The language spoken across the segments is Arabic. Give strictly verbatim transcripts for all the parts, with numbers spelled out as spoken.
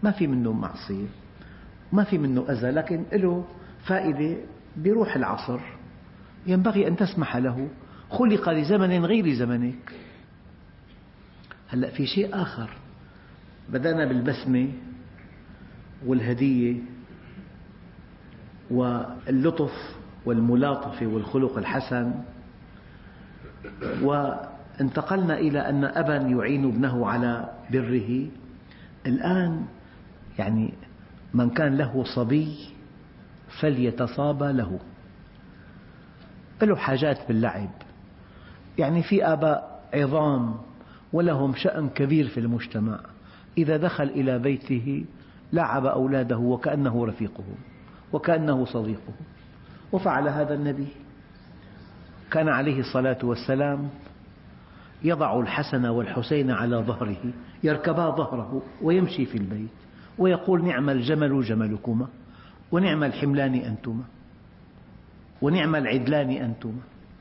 ما في منه معصية، ما في منه أذى، لكن له فائدة بروح العصر، ينبغي أن تسمح له، خلق لزمن غير زمنك. هلأ في شيء آخر، بدأنا بالبسمة والهدية واللطف والملاطفة والخلق الحسن، وانتقلنا إلى أن أبا يعين ابنه على بره. الآن يعني من كان له صبي فليتصابى له، له حاجات باللعب، يعني في آباء عظام ولهم شأن كبير في المجتمع، إذا دخل إلى بيته لعب أولاده وكأنه رفيقهم وكأنه صديقهم، وفعل هذا النبي. كان عليه الصلاة والسلام يضع الحسن والحسين على ظهره، يركبا ظهره ويمشي في البيت ويقول: نعم الجمل جملكما، ونعم الحملان أنتما، ونعم العدلان أنتما.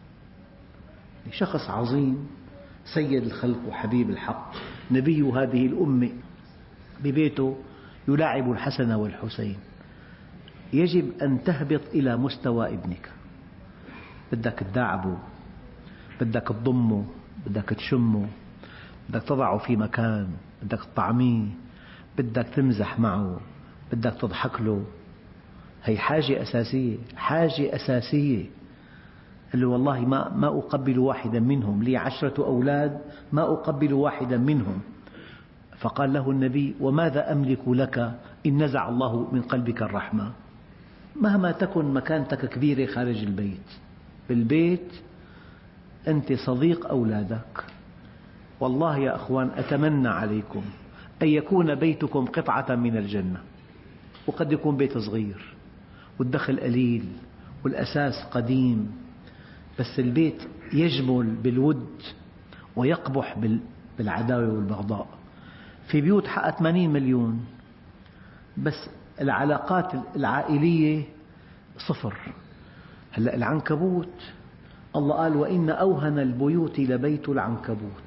شخص عظيم، سيد الخلق وحبيب الحق، نبي هذه الأمة، ببيته يلاعب الحسن والحسين. يجب أن تهبط إلى مستوى ابنك، بدك تداعبه، بدك تضمه، بدك تشمه، بدك تضعه في مكان، بدك تطعميه، بدك تمزح معه، بدك تضحك له. هي حاجة أساسية، حاجة أساسية. قال له: والله ما, ما أقبل واحدا منهم، لي عشرة أولاد ما أقبل واحدا منهم. فقال له النبي: وماذا أملك لك إن نزع الله من قلبك الرحمة؟ مهما تكن مكانتك كبيرة خارج البيت، بالبيت أنت صديق أولادك. والله يا أخوان أتمنى عليكم أن يكون بيتكم قطعة من الجنة، وقد يكون بيت صغير والدخل قليل والأساس قديم، بس البيت يجمل بالود ويقبح بالعداوة والبغضاء. في بيوت حقها ثمانين مليون بس العلاقات العائلية صفر. هلأ العنكبوت، الله قال: وإن أوهن البيوت لبيت العنكبوت.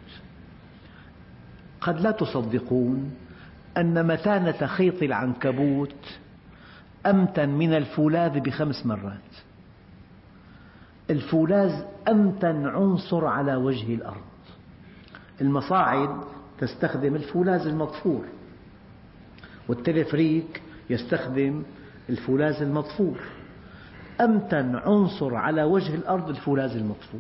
قد لا تصدقون أن متانة خيط العنكبوت أمتن من الفولاذ بخمس مرات. الفولاذ أمتن عنصر على وجه الأرض. المصاعد تستخدم الفولاذ المضفور، والتلفريك يستخدم الفولاذ المضفور. أمتن عنصر على وجه الأرض الفولاذ المضفور.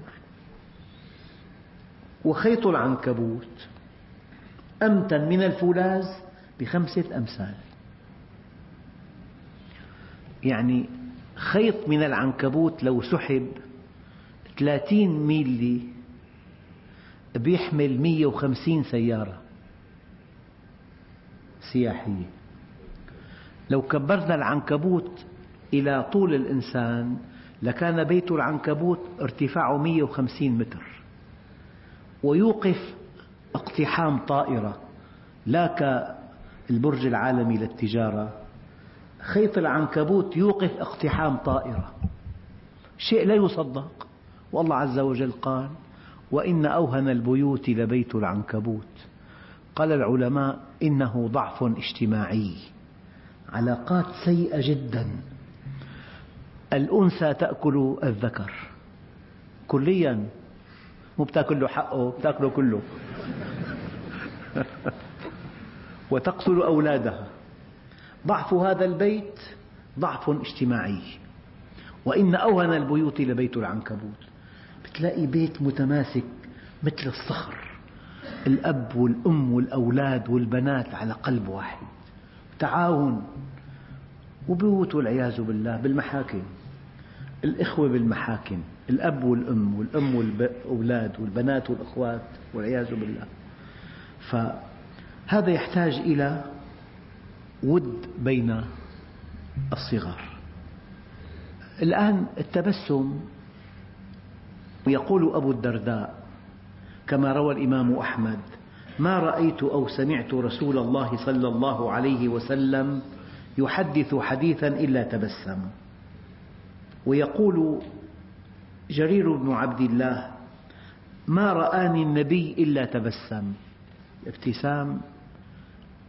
وخيط العنكبوت أمتن من الفولاذ بخمسة أمثال. يعني خيط من العنكبوت لو سحب ثلاثين ميلي بيحمل مئة وخمسين سيارة سياحية. لو كبرنا العنكبوت إلى طول الإنسان لكان بيت العنكبوت ارتفاعه مئة وخمسين متر، ويوقف اقتحام طائرة، لا كالبرج العالمي للتجارة. خيط العنكبوت يوقف اقتحام طائرة، شيء لا يصدق. والله عز وجل قال: وإن أوهن البيوت لبيت العنكبوت. قال العلماء: إنه ضعف اجتماعي، علاقات سيئة جدا. الأنثى تأكل الذكر كليا، مو بتأكل له حقه، بتأكله كله وتقتل أولادها. ضعف هذا البيت ضعف اجتماعي. وإن أوهن البيوت لبيت العنكبوت. بتلاقي بيت متماسك مثل الصخر، الأب والأم والأولاد والبنات على قلب واحد، تعاون. وبيوت والعياذ بالله بالمحاكم، الإخوة بالمحاكم، الأب والأم والأم والأولاد والبنات والأخوات والعياذ بالله. فهذا يحتاج إلى ود بين الصغار. الآن التبسم، يقول أبو الدرداء كما روى الإمام أحمد: ما رأيت أو سمعت رسول الله صلى الله عليه وسلم يحدث حديثا إلا تبسم. ويقول جرير بن عبد الله: ما رآني النبي إلا تبسم. الابتسام